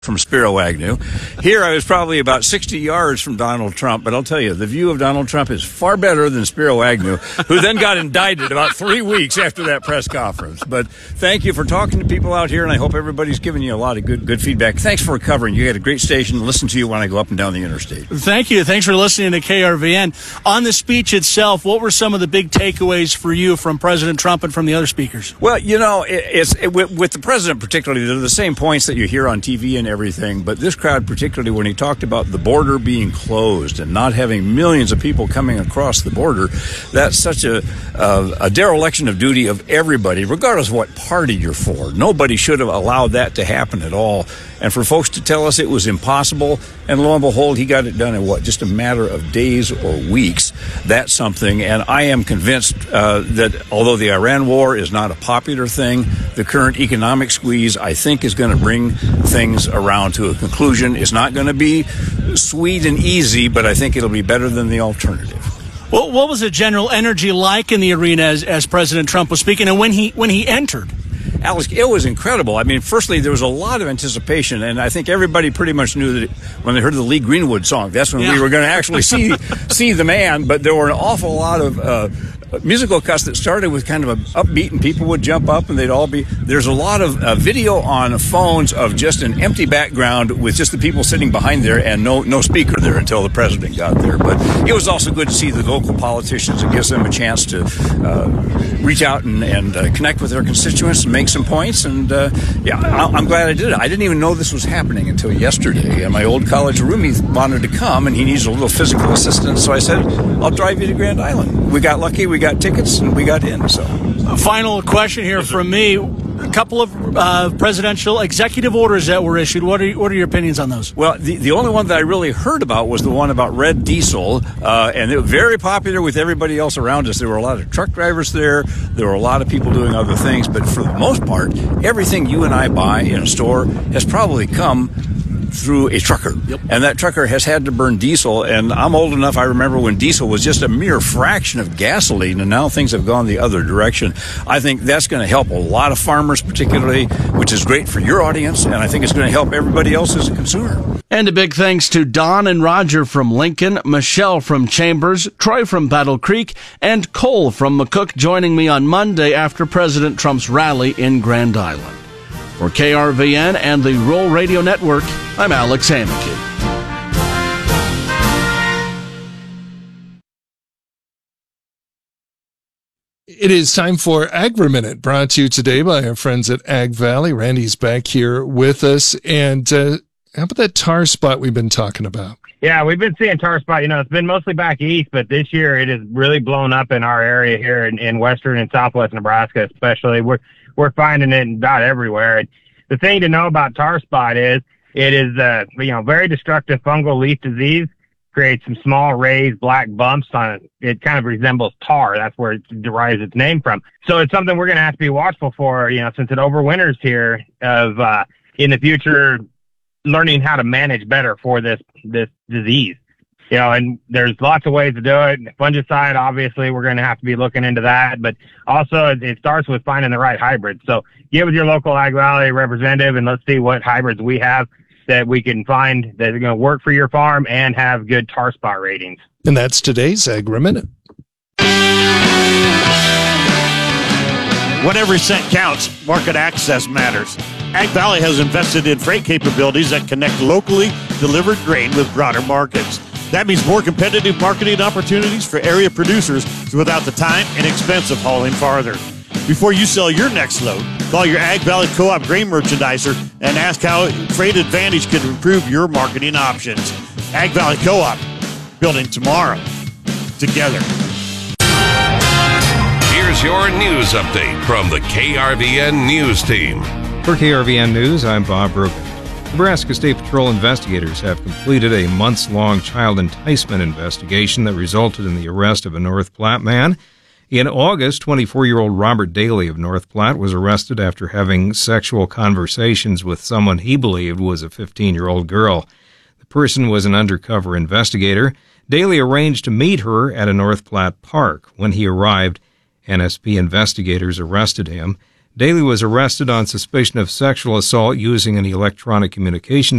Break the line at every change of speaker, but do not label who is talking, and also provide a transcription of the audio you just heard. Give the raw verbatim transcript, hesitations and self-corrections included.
from Spiro Agnew. Here I was probably about sixty yards from Donald Trump, but I'll tell you, the view of Donald Trump is far better than Spiro Agnew, who then got indicted about three weeks after that press conference. But thank you for talking to people out here, and I hope everybody's giving you a lot of good good feedback. Thanks for covering. You had a great station. Listen to you when I go up and down the interstate.
Thank you. Thanks for listening to K R V N. On the speech itself, what were some of the big takeaways for you from President Trump and from the other speakers?
Well, you know, it, it's it, with, with the president particularly, they're the same points that you hear on T V and everything, but this crowd particularly, when he talked about the border being closed and not having millions of people coming across the border, that's such a, uh, a dereliction of duty of everybody, regardless of what party you're for. Nobody should have allowed that to happen at all. And for folks to tell us it was impossible, and lo and behold, he got it done in what, just a matter of days or weeks. That's something. And I am convinced uh, that although the Iran war is not a popular thing, the current economic squeeze, I think, is going to bring things around to a conclusion. It's not going to be sweet and easy, but I think it'll be better than the alternative.
Well, what was the general energy like in the arena as, as President Trump was speaking, and when he when he entered?
Alex, it was incredible. I mean, firstly, there was a lot of anticipation, and I think everybody pretty much knew that it, when they heard the Lee Greenwood song, that's when yeah. we were going to actually see see the man. But there were an awful lot of uh, musical cuts that started with kind of a upbeat, and people would jump up, and they'd all be. There's a lot of uh, video on phones of just an empty background with just the people sitting behind there and no no speaker there until the president got there. But it was also good to see the local politicians. It gives them a chance to uh, reach out and, and uh, connect with their constituents and make some points. And uh, yeah, I, I'm glad I did it. I didn't even know this was happening until yesterday. And my old college roomie wanted to come, and he needs a little physical assistance. So I said, I'll drive you to Grand Island. We got lucky. We got tickets, and we got in. So,
a final question here from me. A couple of uh, presidential executive orders that were issued. What are what are your opinions on those?
Well, the, the only one that I really heard about was the one about red diesel, uh, and they were very popular with everybody else around us. There were a lot of truck drivers there. There were a lot of people doing other things, but for the most part, everything you and I buy in a store has probably come through a trucker. Yep. And that trucker has had to burn diesel, and I'm old enough, I remember when diesel was just a mere fraction of gasoline, and now things have gone the other direction. I think that's going to help a lot of farmers particularly, which is great for your audience, and I think it's going to help everybody else as a consumer.
And a big thanks to Don and Roger from Lincoln, Michelle from Chambers, Troy from Battle Creek, and Cole from McCook joining me on Monday after President Trump's rally in Grand Island. For K R V N and the Roll Radio Network, I'm Alex Hamilton.
It is time for Agri-Minute, brought to you today by our friends at Ag Valley. Randy's back here with us. And uh, how about that tar spot we've been talking about?
Yeah, we've been seeing tar spot. You know, it's been mostly back east, but this year it has really blown up in our area here in, in western and southwest Nebraska especially. We're We're finding it about everywhere. And the thing to know about tar spot is it is, uh, you know, very destructive fungal leaf disease. Creates some small raised black bumps on it. It kind of resembles tar. That's where it derives its name from. So it's something we're going to have to be watchful for, you know, since it overwinters here of, uh, in the future, learning how to manage better for this, this disease. You know, and there's lots of ways to do it. Fungicide, obviously, we're going to have to be looking into that. But also, it, it starts with finding the right hybrid. So get with your local Ag Valley representative, and let's see what hybrids we have that we can find that are going to work for your farm and have good tar spot ratings.
And that's today's Agri-Minute.
When every cent counts, market access matters. Ag Valley has invested in freight capabilities that connect locally delivered grain with broader markets. That means more competitive marketing opportunities for area producers without the time and expense of hauling farther. Before you sell your next load, call your Ag Valley Co-op grain merchandiser and ask how Freight Advantage can improve your marketing options. Ag Valley Co-op, building tomorrow together.
Here's your news update from the K R V N News Team.
For K R V N News, I'm Bob Brogan. Nebraska State Patrol investigators have completed a months-long child enticement investigation that resulted in the arrest of a North Platte man. In August, twenty-four-year-old Robert Daly of North Platte was arrested after having sexual conversations with someone he believed was a fifteen-year-old girl. The person was an undercover investigator. Daly arranged to meet her at a North Platte park. When he arrived, N S P investigators arrested him. Daly was arrested on suspicion of sexual assault using an electronic communication